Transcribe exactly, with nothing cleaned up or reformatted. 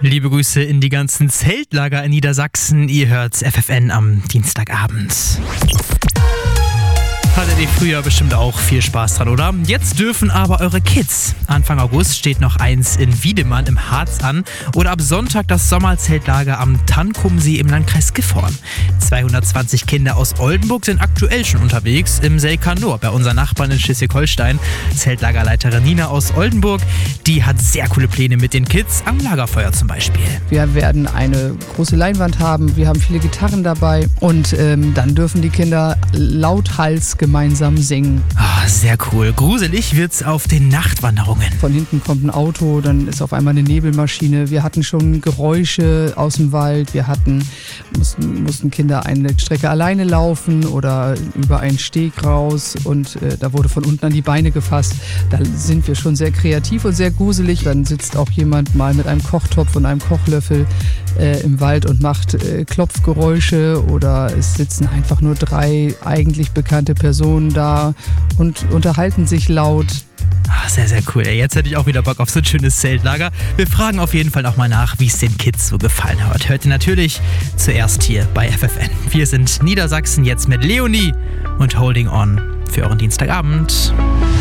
Liebe Grüße in die ganzen Zeltlager in Niedersachsen. Ihr hört F F N am Dienstagabend. Hattet ihr früher bestimmt auch viel Spaß dran, oder? Jetzt dürfen aber eure Kids. Anfang August steht noch eins in Wiedemann im Harz an oder ab Sonntag das Sommerzeltlager am Tannkumsee im Landkreis Gifhorn. zweihundertzwanzig Kinder aus Oldenburg sind aktuell schon unterwegs im Selkanor bei unseren Nachbarn in Schleswig-Holstein. Zeltlagerleiterin Nina aus Oldenburg, die hat sehr coole Pläne mit den Kids am Lagerfeuer zum Beispiel. Wir werden eine große Leinwand haben, wir haben viele Gitarren dabei und ähm, dann dürfen die Kinder lauthals gemeinsam singen. Oh, sehr cool. Gruselig wird's auf den Nachtwanderungen. Von hinten kommt ein Auto, dann ist auf einmal eine Nebelmaschine. Wir hatten schon Geräusche aus dem Wald. Wir hatten, mussten, mussten Kinder eine Strecke alleine laufen oder über einen Steg raus und äh, da wurde von unten an die Beine gefasst. Da sind wir schon sehr kreativ und sehr gruselig. Dann sitzt auch jemand mal mit einem Kochtopf und einem Kochlöffel äh, im Wald und macht äh, Klopfgeräusche oder es sitzen einfach nur drei eigentlich bekannte Personen da und unterhalten sich laut. Ach, sehr, sehr cool. Jetzt hätte ich auch wieder Bock auf so ein schönes Zeltlager. Wir fragen auf jeden Fall nochmal nach, wie es den Kids so gefallen hat. Hört ihr natürlich zuerst hier bei F F N. Wir sind Niedersachsen jetzt mit Leonie und Holding On für euren Dienstagabend.